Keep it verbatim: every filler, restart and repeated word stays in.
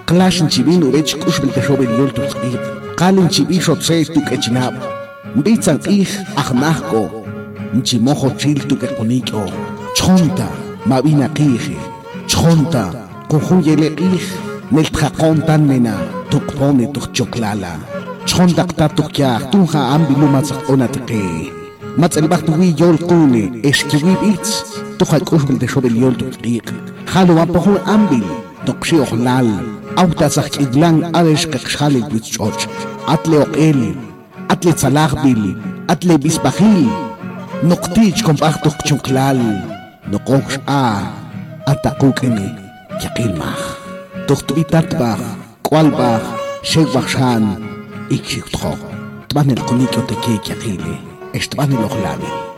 Clash chibin urech kushbil de shobel yol tu skit. Kalin chibi shot se tu kechinab. Bitzan ich ahnahko. Nchimojo chil tu que conikio. Chonta, mabina kije. Chonta, kujuyele ik. Nel trakon tan nena. Tukpone tuk choklala. Chonta kta tukya. Tunja ambilu matzak onatke. Matzel baktuwi yol kune. Eskiwi bitz. Tuja kushbil de shobel yol tu skit. Halo apohon ambil. Tukshi ohlal. Autazak idlan adesh kakshali bitchoch. Atle okel. Atle tzalachbil. Atle bisbahil. Noktich compacto chunklal. Nokosh a. Atakukene. Yakilmach. Tuktuitatbach. Kwalbach. Shekbachshan. Ikshiktro. Tban el kunikyo teke yakile. Estban el ohlabil.